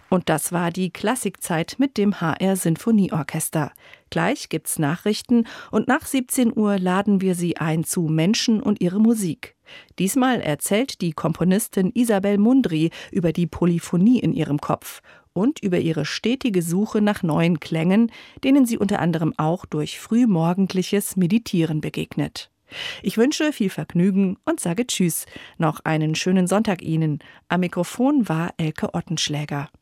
Und das war die Klassikzeit mit dem HR Sinfonieorchester. Gleich gibt's Nachrichten und nach 17 Uhr laden wir Sie ein zu Menschen und ihre Musik. Diesmal erzählt die Komponistin Isabel Mundry über die Polyphonie in ihrem Kopf und über ihre stetige Suche nach neuen Klängen, denen sie unter anderem auch durch frühmorgendliches Meditieren begegnet. Ich wünsche viel Vergnügen und sage Tschüss. Noch einen schönen Sonntag Ihnen. Am Mikrofon war Elke Ottenschläger.